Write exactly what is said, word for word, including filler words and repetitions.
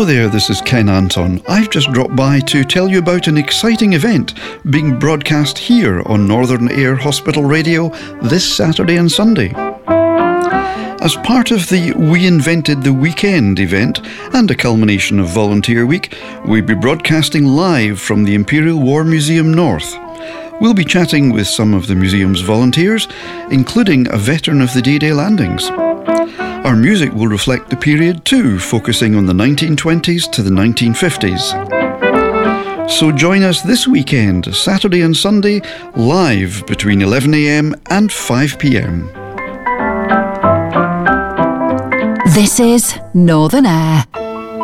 there, this is Ken Anton. I've just dropped by to tell you about an exciting event being broadcast here on Northern Air Hospital Radio this Saturday and Sunday. As part of the We Invented the Weekend event and a culmination of Volunteer Week, we'll be broadcasting live from the Imperial War Museum North. We'll be chatting with some of the museum's volunteers, including a veteran of the D-Day landings. Our music will reflect the period too, focusing on the nineteen twenties to the nineteen fifties. So join us this weekend, Saturday and Sunday, live between eleven a m and five p m. This is Northern Air.